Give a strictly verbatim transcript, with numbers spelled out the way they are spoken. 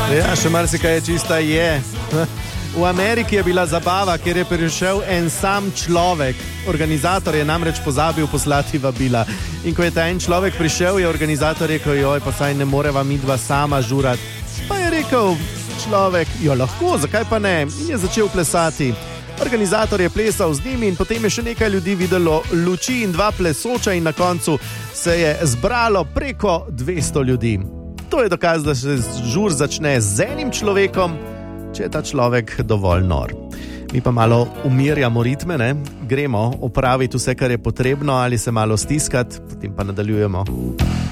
Ja, še marsikaj je čista je. V Ameriki je bila zabava, kjer je prišel en sam človek. Organizator je namreč pozabil poslati vabila. In ko je ta en človek prišel, je organizator rekel, joj, pa saj ne moreva midva sama žurati. Pa je rekel človek, jo lahko, zakaj pa ne? In je začel plesati. Organizator je plesal z njimi in potem je še nekaj ljudi videlo luči in dva plesoča in na koncu se je zbralo preko dvesto ljudi. To je dokaz, da se žur začne z enim človekom, če je ta človek dovolj nor. Mi pa malo umirjamo ritme, ne? Gremo opraviti vse, kar je potrebno ali se malo stiskati, potem pa nadaljujemo.